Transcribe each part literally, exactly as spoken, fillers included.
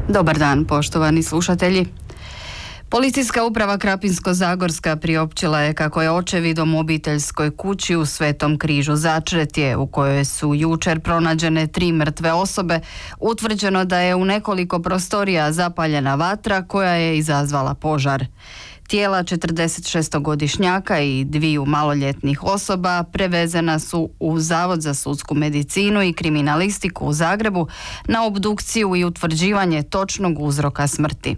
Dobar dan, poštovani slušatelji. Policijska uprava Krapinsko-zagorska priopćila je kako je očevidom u obiteljskoj kući u Svetom križu Začretje, u kojoj su jučer pronađene tri mrtve osobe, utvrđeno da je u nekoliko prostorija zapaljena vatra koja je izazvala požar. Tijela četrdesetšestogodišnjaka i dviju maloljetnih osoba prevezena su u Zavod za sudsku medicinu i kriminalistiku u Zagrebu na obdukciju i utvrđivanje točnog uzroka smrti.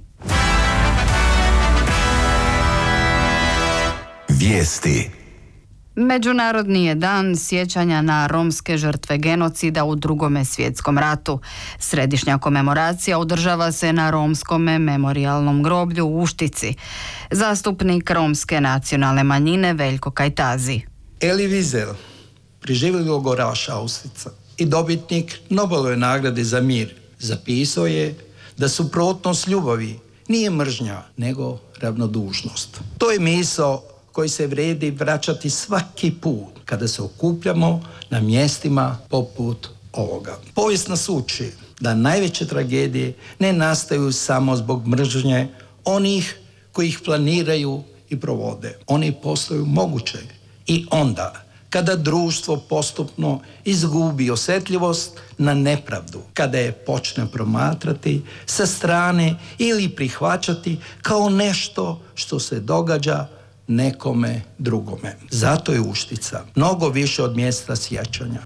Vijesti. Međunarodni je dan sjećanja na romske žrtve genocida u Drugome svjetskom ratu. Središnja komemoracija održava se na romskom memorijalnom groblju u Uštici. Zastupnik romske nacionalne manjine Veljko Kajtazi. Elie Wiesel, preživjeli logoraš Auschwitza i dobitnik Nobelove nagrade za mir, zapisao je da suprotnost ljubavi nije mržnja, nego ravnodušnost. To je misao koji se vredi vraćati svaki put kada se okupljamo na mjestima poput ovoga. Povijest nas uči da najveće tragedije ne nastaju samo zbog mržnje onih koji ih planiraju i provode. Oni postaju moguće i onda kada društvo postupno izgubi osjetljivost na nepravdu, kada je počne promatrati sa strane ili prihvaćati kao nešto što se događa nekome drugome. Zato je Uštica mnogo više od mjesta sjećanja.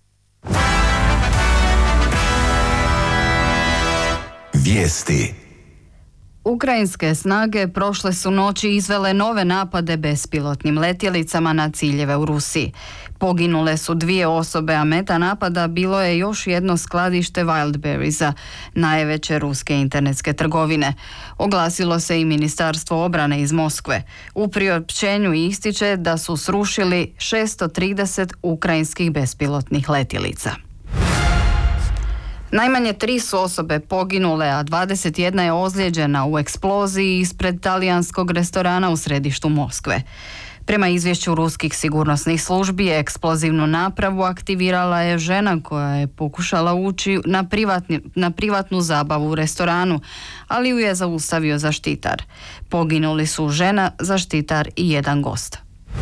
Vijesti. Ukrajinske snage prošle su noći izvele nove napade bespilotnim letjelicama na ciljeve u Rusiji. Poginule su dvije osobe, a meta napada bilo je još jedno skladište Wildberriesa, najveće ruske internetske trgovine. Oglasilo se i Ministarstvo obrane iz Moskve. U priopćenju ističe da su srušili šesto trideset ukrajinskih bespilotnih letjelica. Najmanje tri su osobe poginule, a dvadeset jedna je ozlijeđena u eksploziji ispred talijanskog restorana u središtu Moskve. Prema izvješću ruskih sigurnosnih službi, eksplozivnu napravu aktivirala je žena koja je pokušala ući na, privatni, na privatnu zabavu u restoranu, ali ju je zaustavio zaštitar. Poginuli su žena, zaštitar i jedan gost.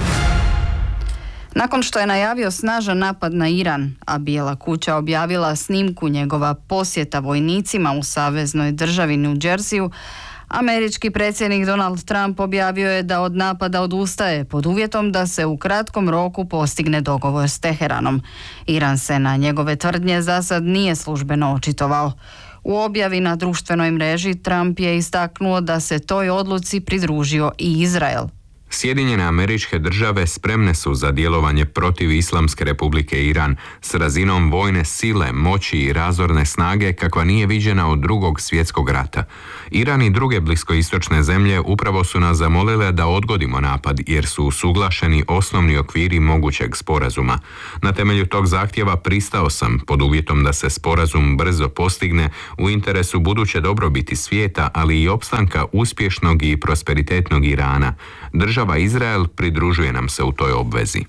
Nakon što je najavio snažan napad na Iran, a Bijela kuća objavila snimku njegova posjeta vojnicima u saveznoj državi New Jerseyu, američki predsjednik Donald Trump objavio je da od napada odustaje pod uvjetom da se u kratkom roku postigne dogovor s Teheranom. Iran se na njegove tvrdnje za sad nije službeno očitovao. U objavi na društvenoj mreži Trump je istaknuo da se toj odluci pridružio i Izrael. Sjedinjene Američke Države spremne su za djelovanje protiv Islamske Republike Iran s razinom vojne sile, moći i razorne snage kakva nije viđena od Drugog svjetskog rata. Iran i druge bliskoistočne zemlje upravo su nas zamolile da odgodimo napad jer su usuglašeni osnovni okviri mogućeg sporazuma. Na temelju tog zahtjeva pristao sam pod uvjetom da se sporazum brzo postigne u interesu buduće dobrobiti svijeta, ali i opstanka uspješnog i prosperitetnog Irana. Država Izrael pridružuje nam se u toj obvezi.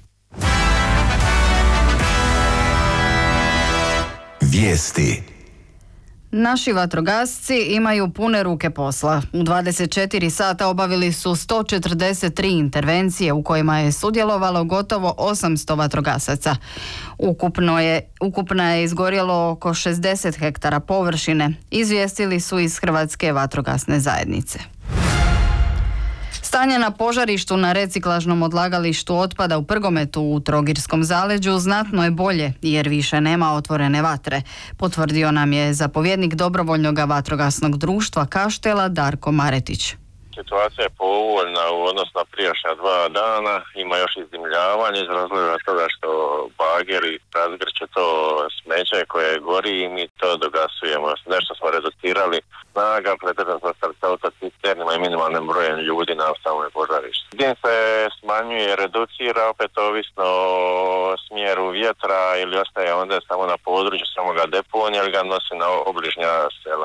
Vijesti. Naši vatrogasci imaju pune ruke posla. U dvadeset četiri sata obavili su sto četrdeset tri intervencije u kojima je sudjelovalo gotovo osamsto vatrogasaca. Ukupno je, ukupno je izgorjelo oko šezdeset hektara površine, izvijestili su iz Hrvatske vatrogasne zajednice. Stanje na požarištu na reciklažnom odlagalištu otpada u Prgometu u Trogirskom zaleđu znatno je bolje jer više nema otvorene vatre, potvrdio nam je zapovjednik dobrovoljnog vatrogasnog društva Kaštela Darko Maretić. Situacija je povoljna u odnosu na prijašnja dva dana, ima još izdimljavanje iz razloga toga što bageri razgrće to smeće koje gori i mi to dogasujemo. Nešto smo reducirali snaga, pretežno smo stali sa autocisternima i minimalnim brojem ljudi na samoj požarištu. Dim se smanjuje, reducira, opet ovisno o smjeru vjetra ili ostaje onda samo na području samoga deponija ili ga nosi na obližnja sela.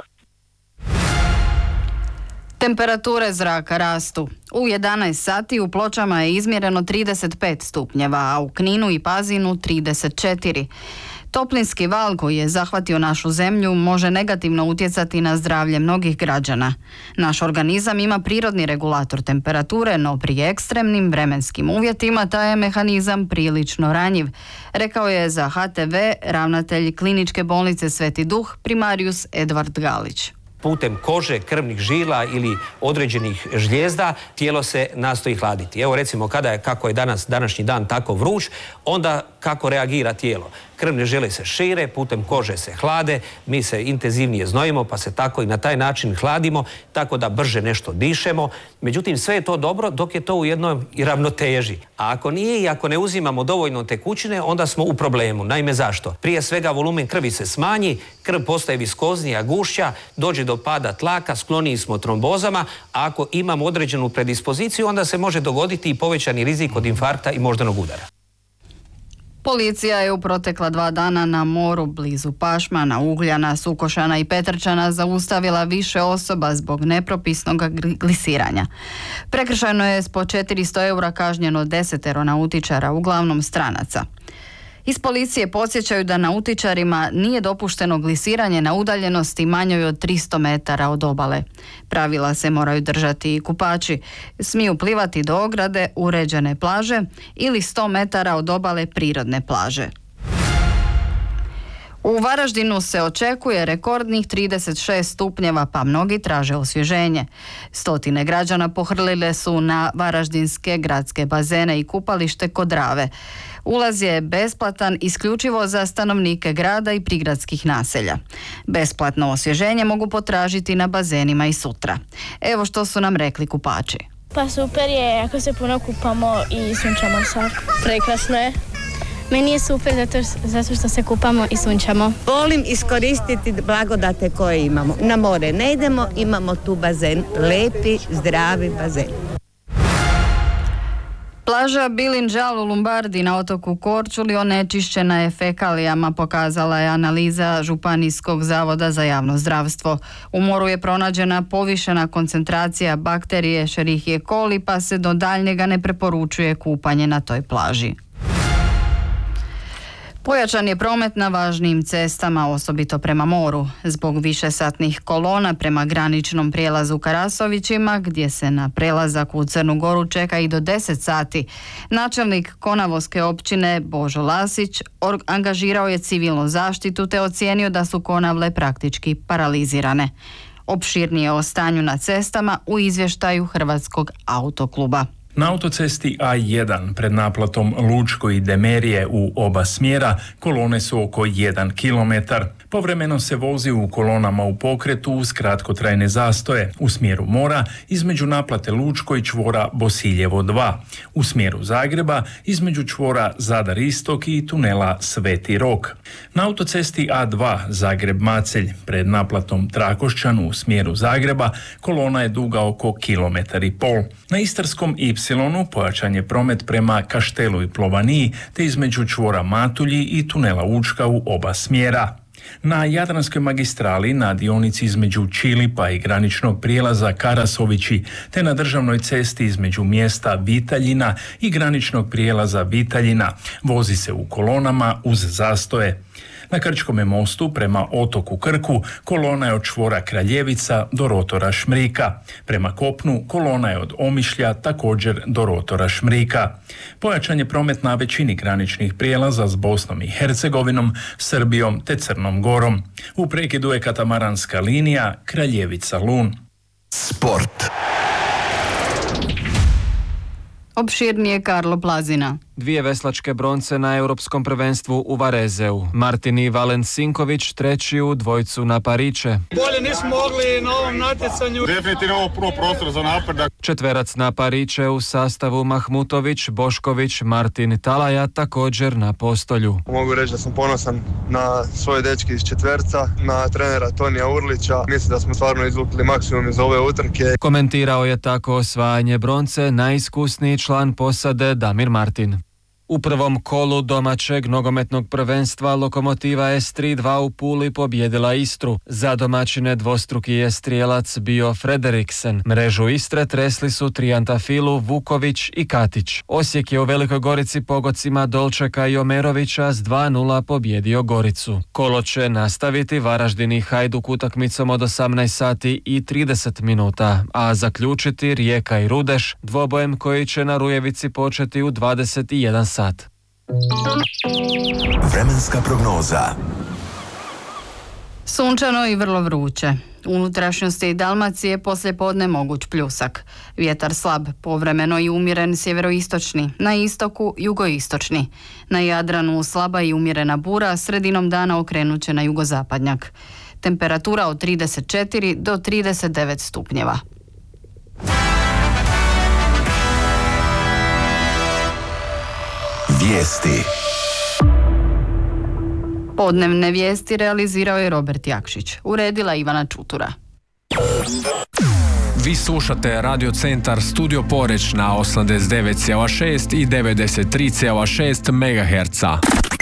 Temperature zraka rastu. U jedanaest sati u Pločama je izmjereno trideset pet stupnjeva, a u Kninu i Pazinu trideset četiri. Toplinski val koji je zahvatio našu zemlju može negativno utjecati na zdravlje mnogih građana. Naš organizam ima prirodni regulator temperature, no pri ekstremnim vremenskim uvjetima taj je mehanizam prilično ranjiv, rekao je za H T V ravnatelj Kliničke bolnice Sveti Duh primarius Edvard Galić. Putem kože, krvnih žila ili određenih žlijezda tijelo se nastoji hladiti. Evo recimo kada je, kako je danas, današnji dan tako vruć, onda kako reagira tijelo. Krvne žile se šire, putem kože se hlade, mi se intenzivnije znojimo pa se tako i na taj način hladimo, tako da brže nešto dišemo. Međutim, sve je to dobro dok je to u jednoj ravnoteži. A ako nije i ako ne uzimamo dovoljno tekućine, onda smo u problemu. Naime, zašto? Prije svega volumen krvi se smanji, krv postaje viskoznija, gušća, dođe do pada tlaka, skloniji smo trombozama, a ako imamo određenu predispoziciju, onda se može dogoditi i povećani rizik od infarkta i moždanog udara. Policija je u protekla dva dana na moru blizu Pašmana, Ugljana, Sukošana i Petrčana zaustavila više osoba zbog nepropisnog glisiranja. Prekršajno je s po četiristo eura kažnjeno desetero nautičara, uglavnom stranaca. Iz policije podsjećaju da nautičarima nije dopušteno glisiranje na udaljenosti manjoj od tristo metara od obale. Pravila se moraju držati i kupači. Smiju plivati do ograde, uređene plaže ili sto metara od obale prirodne plaže. U Varaždinu se očekuje rekordnih trideset šest stupnjeva, pa mnogi traže osvježenje. Stotine građana pohrlile su na varaždinske gradske bazene i kupalište kod Drave. Ulaz je besplatan isključivo za stanovnike grada i prigradskih naselja. Besplatno osvježenje mogu potražiti na bazenima i sutra. Evo što su nam rekli kupači. Pa super je ako se puno kupamo i sunčamo se. Prekrasno je. Meni je super zato, zato što se kupamo i sunčamo. Volim iskoristiti blagodate koje imamo. Na more ne idemo, imamo tu bazen. Lepi, zdravi bazen. Plaža Bilinđal u Lumbardi na otoku Korčuli onečišćena je fekalijama, pokazala je analiza Županijskog zavoda za javno zdravstvo. U moru je pronađena povišena koncentracija bakterije Escherichia coli, pa se do daljnjega ne preporučuje kupanje na toj plaži. Pojačan je promet na važnijim cestama, osobito prema moru. Zbog višesatnih kolona prema graničnom prijelazu Karasovićima, gdje se na prelazak u Crnu Goru čeka i do deset sati, načelnik Konavoske općine Božo Lasić angažirao je civilnu zaštitu te ocijenio da su Konavle praktički paralizirane. Opširnije o stanju na cestama u izvještaju Hrvatskog autokluba. Na autocesti A jedan pred naplatom Lučko i Demerije u oba smjera kolone su oko jedan kilometar. Povremeno se vozi u kolonama u pokretu uz kratkotrajne zastoje u smjeru mora između naplate Lučko i čvora Bosiljevo dva, u smjeru Zagreba između čvora Zadar Istok i tunela Sveti Rok. Na autocesti A dva Zagreb-Macelj pred naplatom Trakošćan u smjeru Zagreba kolona je duga oko kilometar i pol. Na Istarskom Y pojačan je promet prema Kaštelu i Plovaniji te između čvora Matulji i tunela Učka u oba smjera. Na Jadranskoj magistrali na dionici između Čilipa i graničnog prijelaza Karasovići te na državnoj cesti između mjesta Vitaljina i graničnog prijelaza Vitaljina vozi se u kolonama uz zastoje. Na Krčkome mostu prema otoku Krku kolona je od čvora Kraljevica do rotora Šmrika. Prema kopnu kolona je od Omišlja također do rotora Šmrika. Pojačan je promet na većini graničnih prijelaza s Bosnom i Hercegovinom, Srbijom te Crnom Gorom. U prekidu je katamaranska linija Kraljevica-Lun. Sport. Opširnije Karlo Plazina. Dvije veslačke bronce na europskom prvenstvu u Varezeu. Martin i Valen Sinković treći u dvojcu na Pariće. Bolje nismo mogli na ovom natjecanju. Definitivno ovo prvo prostor za napredak. Četverac na Pariće u sastavu Mahmutović, Bošković, Martin, Talaja također na postolju. Mogu reći da sam ponosan na svoje dečke iz četverca, na trenera Tonija Urlića. Mislim da smo stvarno izvukli maksimum iz ove utrke. Komentirao je tako osvajanje bronce najiskusniji član posade Damir Martin. U prvom kolu domaćeg nogometnog prvenstva Lokomotiva S tri dva u Puli pobjedila Istru. Za domaćine dvostruki je strijelac bio Frederiksen. Mrežu Istre tresli su Trijantafilu, Vuković i Katić. Osijek je u Velikoj Gorici pogodcima Dolčeka i Omerovića s dva nula pobjedio Goricu. Kolo će nastaviti Varaždin i Hajduk utakmicom od osamnaest sati i trideset minuta, a zaključiti Rijeka i Rudeš dvobojem koji će na Rujevici početi u dvadeset jedan sat. Vremenska prognoza. Sunčano i vrlo vruće. U unutrašnjosti Dalmacije poslije podne moguć pljusak. Vjetar slab, povremeno i umjeren sjeveroistočni, na istoku jugoistočni. Na Jadranu slaba i umjerena bura, sredinom dana okrenut će na jugozapadnjak. Temperatura od trideset četiri do trideset devet stupnjeva. Vijesti. Podnevne vijesti realizirao je Robert Jakšić. Uredila Ivana Čutura. Vi slušate Radio Centar Studio Poreć na osamdeset devet zarez šest i devedeset tri zarez šest megaherca.